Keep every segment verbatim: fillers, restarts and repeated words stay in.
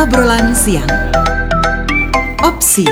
Obrolan siang. Opsi.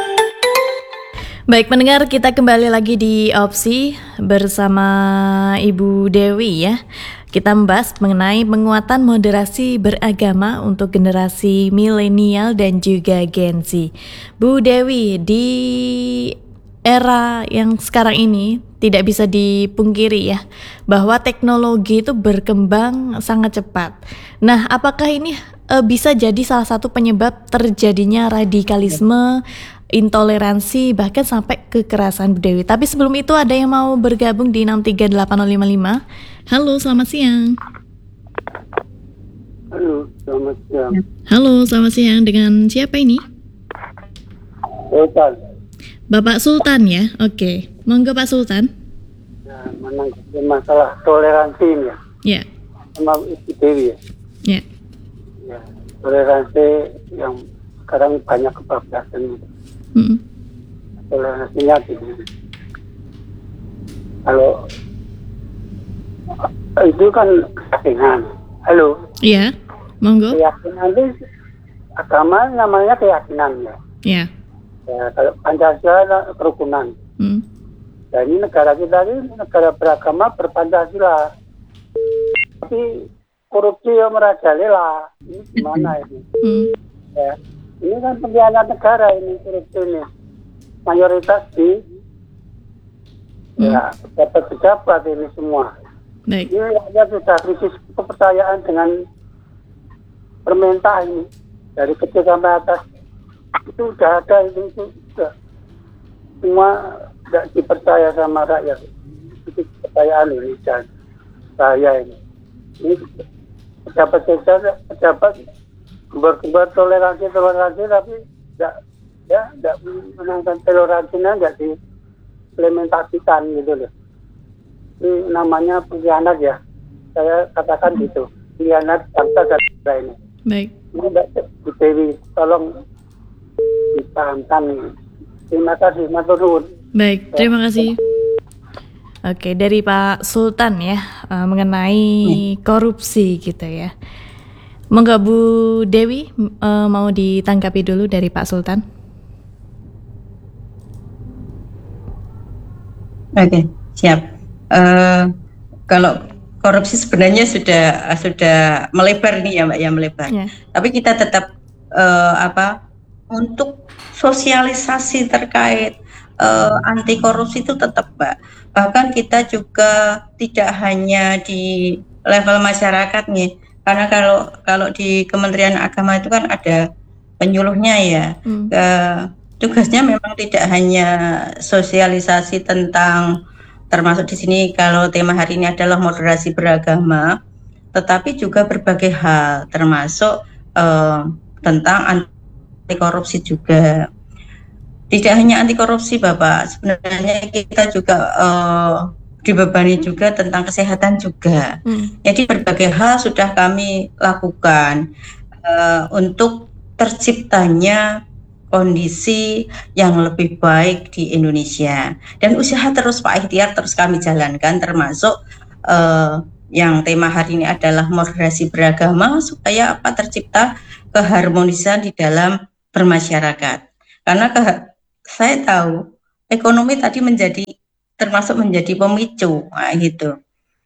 Baik pendengar, kita kembali lagi di Opsi bersama Ibu Dewi ya. Kita membahas mengenai penguatan moderasi beragama untuk generasi milenial dan juga Gen Z. Bu Dewi, di era yang sekarang ini tidak bisa dipungkiri ya bahwa teknologi itu berkembang sangat cepat. Nah, apakah ini e, bisa jadi salah satu penyebab terjadinya radikalisme, intoleransi, bahkan sampai kekerasan, Bu Dewi? Tapi sebelum itu ada yang mau bergabung di enam tiga delapan nol lima lima. Halo, selamat siang. Halo, selamat siang. Halo, selamat siang. Dengan siapa ini? Sultan. Bapak Sultan ya? Oke, monggo Pak Sultan. Ya, menanggapi masalah toleransi ini ya. Ya. Sama Ibu Dewi ya. Ya. Ya, toleransi yang sekarang banyak kebablasan. Mm-mm. Toleransinya gini. Kalau itu kan keyakinan. Halo. Iya, monggo. Keyakinan itu agama namanya keyakinan ya. Ya. Ya, kalau Pancasila kerukunan. Mm. Dan ini negara kita ini negara beragama berpancasila. Tapi korupsi yang merajalela. Ini gimana ini? Mm. Ya, ini kan pengkhianat negara ini korupsi ini. Mayoritas di Mm. ya pejabat-pejabat ini semua. Baik. Ini rakyat sudah krisis kepercayaan dengan pemerintah ini dari kecil sampai atas. Itu sudah ada itu, itu sudah semua tidak dipercaya sama rakyat. Itu kepercayaan ini dan saya ini ini pejabat pejabat pejabat kembar-kembar toleransi toleransi tapi tidak ya tidak menangkan toleransinya tidak diimplementasikan gitu loh. Ini namanya pengkhianat ya, saya katakan gitu, pengkhianat bangsa dan negara ini. Baik. Ini Mbak Dewi, tolong dipahamkan. Terima kasih, matur nuwun. Baik, terima kasih. Oke, dari Pak Sultan ya, uh, mengenai korupsi gitu ya. Monggo Bu Dewi uh, mau ditanggapi dulu dari Pak Sultan. Oke, siap. Uh, kalau korupsi sebenarnya sudah sudah melebar nih ya Mbak, ya melebar. Ya. Tapi kita tetap uh, apa? Untuk sosialisasi terkait uh, anti korupsi itu tetap Mbak. Bahkan kita juga tidak hanya di level masyarakat nih, karena kalau kalau di Kementerian Agama itu kan ada penyuluhnya ya. Hmm. Uh, tugasnya memang tidak hanya sosialisasi tentang, termasuk di sini kalau tema hari ini adalah moderasi beragama, tetapi juga berbagai hal, termasuk uh, tentang anti anti korupsi juga. Tidak hanya anti korupsi Bapak, sebenarnya kita juga uh, dibebani juga tentang kesehatan juga. Hmm. Jadi berbagai hal sudah kami lakukan uh, untuk terciptanya kondisi yang lebih baik di Indonesia. Dan usaha terus Pak Ikhtiar terus kami jalankan, termasuk uh, yang tema hari ini adalah moderasi beragama supaya apa tercipta keharmonisan di dalam bermasyarakat. Karena ke, saya tahu ekonomi tadi menjadi termasuk menjadi pemicu, nah, gitu.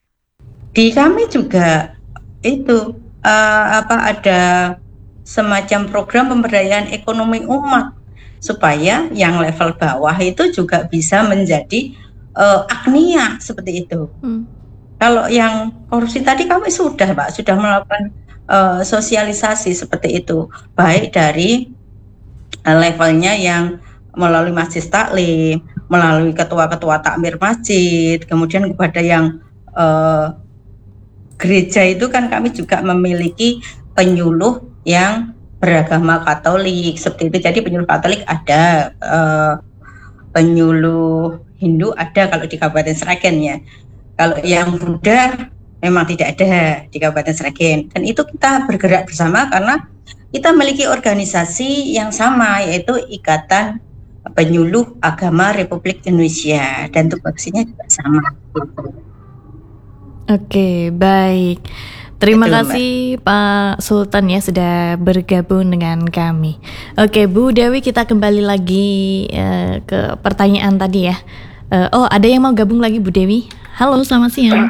Di kami juga itu uh, apa ada semacam program pemberdayaan ekonomi umat supaya yang level bawah itu juga bisa menjadi uh, agnia seperti itu. Hmm. Kalau yang korupsi tadi kami sudah Pak sudah melakukan uh, sosialisasi seperti itu, baik dari levelnya yang melalui masjid taklim, melalui ketua-ketua takmir masjid, kemudian kepada yang uh, gereja itu kan kami juga memiliki penyuluh yang beragama Katolik seperti itu. Jadi penyuluh Katolik ada, uh, penyuluh Hindu ada kalau di Kabupaten Sragen ya. Kalau yang Buddha memang tidak ada di Kabupaten Sragen. Dan itu kita bergerak bersama karena kita memiliki organisasi yang sama, yaitu Ikatan Penyuluh Agama Republik Indonesia, dan tupoksinya juga sama. Oke, baik. Terima Betul, kasih Pak Sultan ya sudah bergabung dengan kami. Oke Bu Dewi, kita kembali lagi uh, ke pertanyaan tadi ya. Uh, oh ada yang mau gabung lagi Bu Dewi. Halo, selamat siang.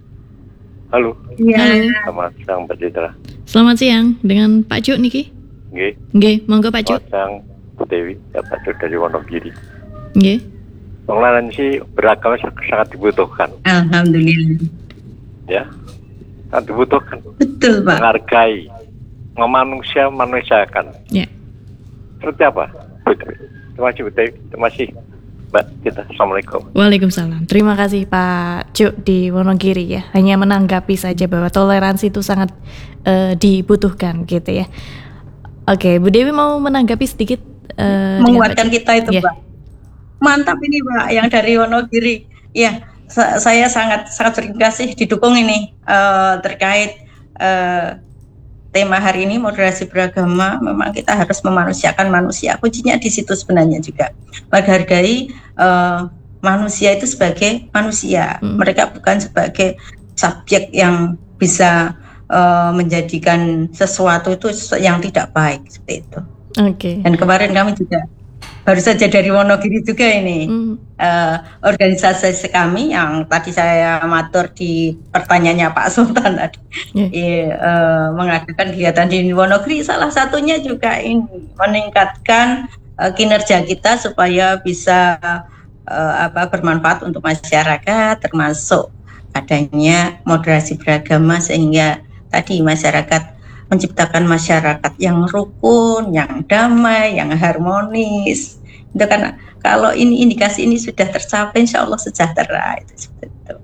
Halo. Iya. Halo. Selamat siang Mbak Citra. Selamat siang dengan Pak Cuk niki. Nggih. Nggih, monggo Pak Cuk. Selamat siang Bu Dewi, ya Pak Cuk dari Wonogiri. Nggih. Pengenalan sih beragama sangat dibutuhkan. Alhamdulillah. Ya. Sangat dibutuhkan. Betul Pak. Menghargai, memanusia manusiakan. Ya. Seperti apa? Bu Dewi. Terima kasih Bu Dewi. Terima kasih Mbak Citra. Assalamualaikum. Waalaikumsalam. Terima kasih Pak Cuk di Wonogiri ya. Hanya menanggapi saja bahwa toleransi itu sangat uh, dibutuhkan gitu ya. Oke, Bu Dewi mau menanggapi sedikit uh, Menguatkan kita itu ya. Pak. Mantap ini Pak yang dari Wonogiri. Ya. Saya sangat sangat terima kasih didukung ini uh, terkait uh, tema hari ini moderasi beragama. Memang kita harus memanusiakan manusia. Kuncinya di situ sebenarnya juga menghargai uh, manusia itu sebagai manusia. Hmm. Mereka bukan sebagai subjek yang bisa uh, menjadikan sesuatu itu yang tidak baik seperti itu. Oke. Okay. Dan kemarin kami juga baru saja dari Wonogiri juga ini mm. uh, organisasi kami yang tadi saya matur di pertanyaannya Pak Sultan tadi yeah. I, uh, mengadakan kegiatan di Wonogiri, salah satunya juga ini meningkatkan uh, kinerja kita supaya bisa uh, apa bermanfaat untuk masyarakat, termasuk adanya moderasi beragama sehingga tadi masyarakat menciptakan masyarakat yang rukun, yang damai, yang harmonis. Itu kan kalau ini indikasi ini sudah tercapai, insya Allah sejahtera itu seperti itu.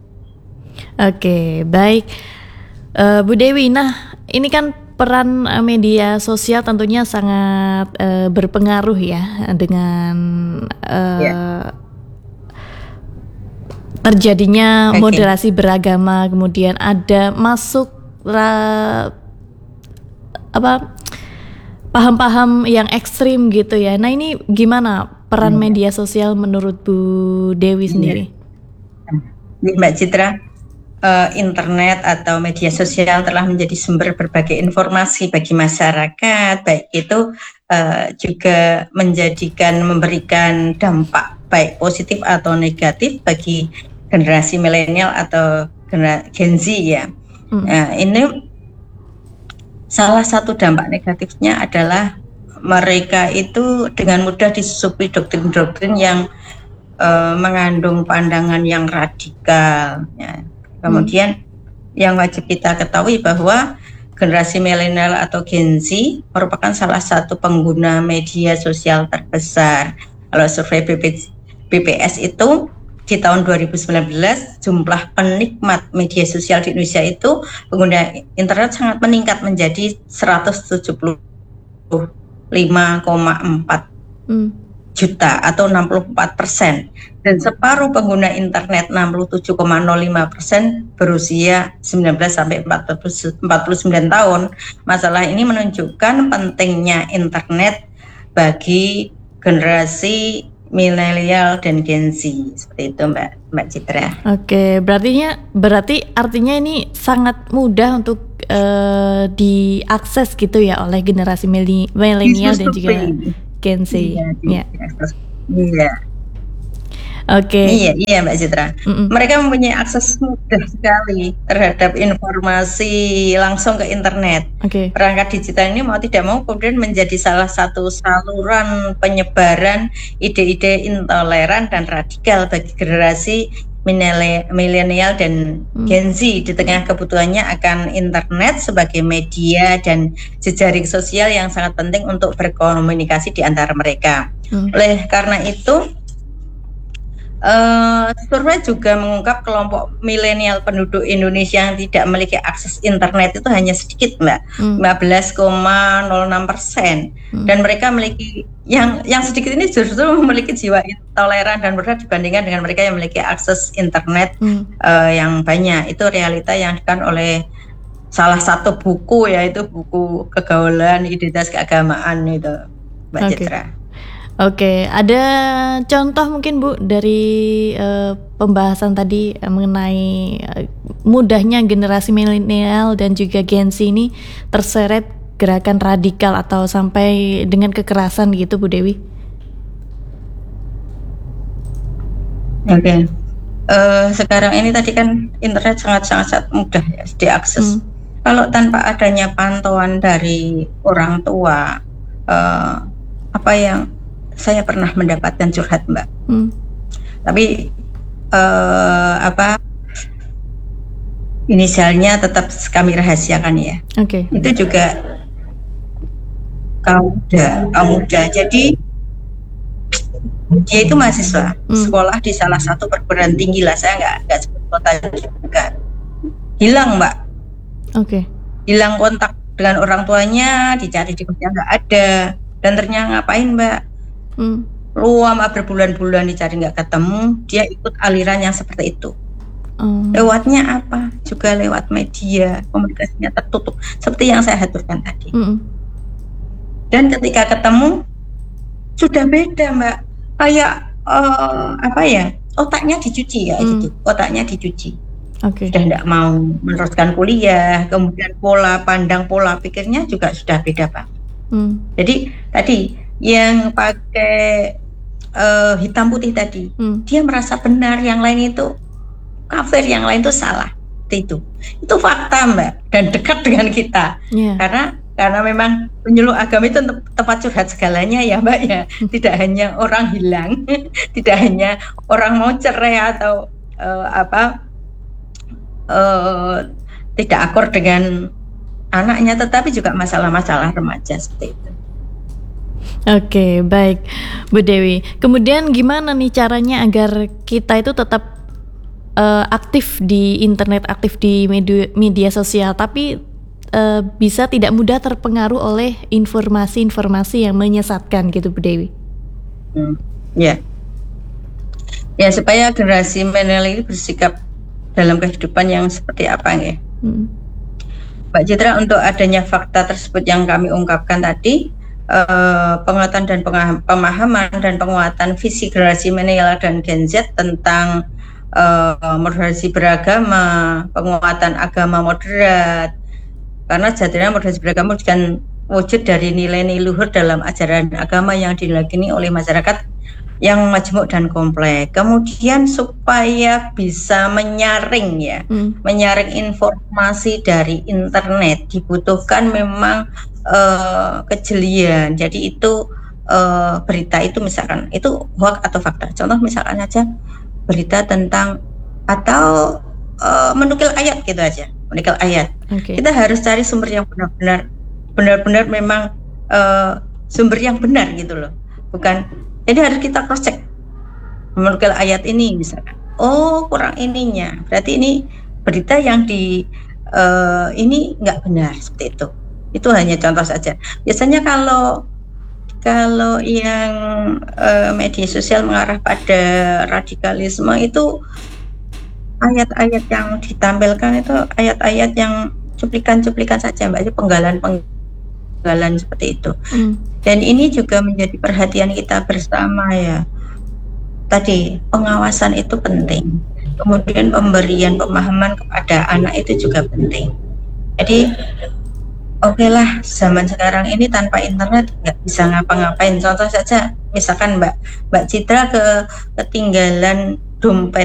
Oke, baik, uh, Bu Dewi. Nah, ini kan peran media sosial tentunya sangat uh, berpengaruh ya dengan uh, ya. terjadinya okay. moderasi beragama, kemudian ada masuk ra, apa paham-paham yang ekstrim gitu ya. Nah ini gimana peran hmm. media sosial menurut Bu Dewi sendiri? Ya. Mbak Citra, uh, internet atau media sosial telah menjadi sumber berbagai informasi bagi masyarakat, baik itu uh, juga menjadikan memberikan dampak baik positif atau negatif bagi generasi milenial atau Gen Z ya. Hmm. Nah, ini salah satu dampak negatifnya adalah mereka itu dengan mudah disusupi doktrin-doktrin yang uh, mengandung pandangan yang radikal. Ya. Kemudian hmm. yang wajib kita ketahui bahwa generasi milenial atau Gen Z merupakan salah satu pengguna media sosial terbesar. Kalau survei B P S itu di tahun dua ribu sembilan belas jumlah penikmat media sosial di Indonesia itu pengguna internet sangat meningkat menjadi seratus tujuh puluh lima koma empat hmm. juta atau enam puluh empat persen, dan separuh pengguna internet enam puluh tujuh koma nol lima persen berusia sembilan belas sampai empat puluh sembilan tahun. Masalah ini menunjukkan pentingnya internet bagi generasi milenial dan Gen Z seperti itu Mbak Mbak Citra. Oke, berartinya berarti artinya ini sangat mudah untuk uh, diakses gitu ya oleh generasi milenial dan juga Gen Z. Iya. Iya. Iya. Oke. Okay. Iya, iya Mbak Citra. Mm-mm. Mereka mempunyai akses mudah sekali terhadap informasi langsung ke internet. Okay. Perangkat digital ini mau tidak mau kemudian menjadi salah satu saluran penyebaran ide-ide intoleran dan radikal bagi generasi milenial dan Gen Z di tengah kebutuhannya akan internet sebagai media dan jejaring sosial yang sangat penting untuk berkomunikasi di antara mereka. Mm. Oleh karena itu Uh, survei juga mengungkap kelompok milenial penduduk Indonesia yang tidak memiliki akses internet itu hanya sedikit Mbak, hmm. lima belas koma nol enam persen, hmm. dan mereka memiliki yang yang sedikit ini justru memiliki jiwa intoleran dan berat dibandingkan dengan mereka yang memiliki akses internet hmm. uh, yang banyak. Itu realita yang dikatakan oleh salah satu buku, yaitu buku Kegaulan Identitas Keagamaan itu Mbak okay. Citra. Oke, ada contoh mungkin Bu dari uh, pembahasan tadi uh, mengenai uh, mudahnya generasi milenial dan juga Gen Z ini terseret gerakan radikal atau sampai dengan kekerasan gitu Bu Dewi? Oke, okay. uh, sekarang ini tadi kan internet sangat-sangat mudah ya diakses. Hmm. Kalau tanpa adanya pantauan dari orang tua, uh, apa yang saya pernah mendapatkan curhat Mbak, hmm. tapi uh, apa inisialnya tetap kami rahasiakan ya. Oke. Okay. Itu juga kaum muda, kaum muda. Jadi dia itu mahasiswa, hmm. sekolah di salah satu perguruan tinggi lah. Saya nggak nggak sebut kota juga. Hilang Mbak. Oke. Okay. Hilang kontak dengan orang tuanya, dicari di kerja nggak ada. Dan ternyata ngapain Mbak? Hmm. Lama berbulan-bulan dicari nggak ketemu, dia ikut aliran yang seperti itu. Hmm. Lewatnya apa? Juga lewat media, komunikasinya tertutup, seperti yang saya aturkan tadi. Hmm. Dan ketika ketemu sudah beda Mbak, kayak uh, apa ya? Otaknya dicuci ya, hmm. gitu. Otaknya dicuci. Okay. Sudah tidak mau meneruskan kuliah, kemudian pola pandang, pola pikirnya juga sudah beda Pak. Hmm. Jadi tadi yang pakai uh, hitam putih tadi, hmm. dia merasa benar, yang lain itu kafir, yang lain itu salah. Itu, itu fakta Mbak, dan dekat dengan kita. Yeah. Karena karena memang penyuluh agama itu tempat curhat segalanya ya Mbak ya. Tidak hanya orang hilang, tidak hanya orang mau cerai atau uh, apa uh, tidak akur dengan anaknya, tetapi juga masalah-masalah remaja seperti itu. Oke, baik Bu Dewi. Kemudian gimana nih caranya agar kita itu tetap uh, aktif di internet, aktif di media, media sosial, tapi uh, bisa tidak mudah terpengaruh oleh informasi-informasi yang menyesatkan gitu Bu Dewi? Hmm, ya, ya supaya generasi milenial ini bersikap dalam kehidupan yang seperti apa ya? Hmm. Mbak Citra, untuk adanya fakta tersebut yang kami ungkapkan tadi, eh, penguatan dan pemahaman dan penguatan visi generasi milenial dan Gen Z tentang eh, moderasi beragama, penguatan agama moderat, karena sejatinya moderasi beragama bukan wujud dari nilai-nilai luhur dalam ajaran agama yang diyakini oleh masyarakat yang majemuk dan kompleks. Kemudian supaya bisa menyaring ya, hmm. menyaring informasi dari internet dibutuhkan memang uh, kejelian. Jadi itu uh, berita itu misalkan itu hoax atau fakta. Contoh misalkan aja berita tentang atau uh, menukil ayat gitu aja, menukil ayat. Okay. Kita harus cari sumber yang benar-benar, benar-benar memang uh, sumber yang benar gitu loh, bukan. Jadi harus kita cross check menukil ayat ini misalkan, oh kurang ininya, berarti ini berita yang di uh, ini nggak benar seperti itu. Itu hanya contoh saja. Biasanya kalau kalau yang uh, media sosial mengarah pada radikalisme itu ayat-ayat yang ditampilkan itu ayat-ayat yang cuplikan-cuplikan saja Mbak, itu penggalan-penggalan seperti itu. Hmm. Dan ini juga menjadi perhatian kita bersama ya. Tadi pengawasan itu penting. Kemudian pemberian pemahaman kepada anak itu juga penting. Jadi oke okay lah, zaman sekarang ini tanpa internet nggak bisa ngapa-ngapain. Contoh saja, misalkan Mbak Mbak Citra ke ketinggalan dompet